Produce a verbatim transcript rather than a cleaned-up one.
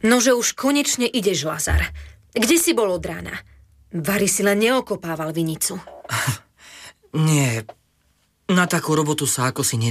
Nože už konečne ideš, Lazar. Kde si bol od rána? Vary si len neokopával vinicu. Nie, na takú robotu sa ako si